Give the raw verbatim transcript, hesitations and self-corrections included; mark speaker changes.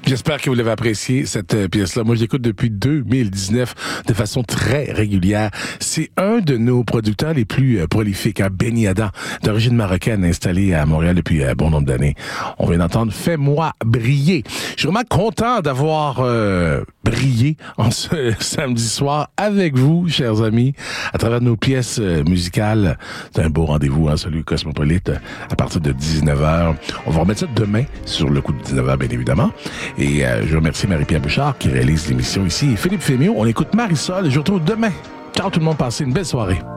Speaker 1: J'espère que vous l'avez apprécié, cette euh, pièce-là. Moi, je l'écoute depuis deux mille dix-neuf de façon très régulière. C'est un de nos producteurs les plus euh, prolifiques, hein, Benny Adam, d'origine marocaine, installé à Montréal depuis un euh, bon nombre d'années. On vient d'entendre « Fais-moi briller ». Je suis vraiment content d'avoir euh, brillé en ce samedi soir avec vous, chers amis, à travers nos pièces euh, musicales. C'est un beau rendez-vous, hein, celui Cosmopolite, à partir de dix-neuf heures. On va remettre ça demain, sur le coup de dix-neuf heures, bien évidemment. Et euh, je remercie Marie-Pierre Bouchard qui réalise l'émission ici. Et Philippe Fémiot, on écoute Marisol et je vous retrouve demain. Ciao tout le monde, passez une belle soirée.